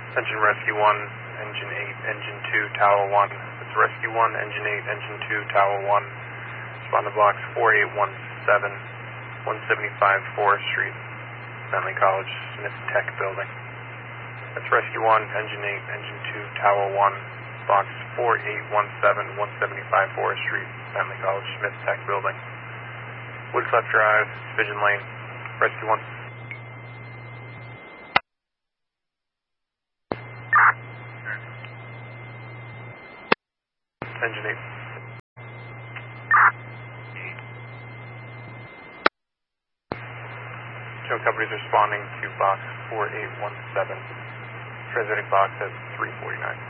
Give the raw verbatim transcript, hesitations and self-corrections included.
Engine Rescue one, Engine eight, Engine two, Tower one. That's Rescue one, Engine eight, Engine two, Tower one. Respond to blocks four eight one seven, one seventy-five Forest Street, Bentley College, Smith Tech Building. That's Rescue one, Engine eight, Engine two, Tower one. Box four eight one seven, one seventy-five Forest Street, Bentley College, Smith Tech Building. Woodcliff Drive, Division Lane, Rescue one. Engine eight. Show companies responding to box four eight one seven. Transmitting box at three forty-nine.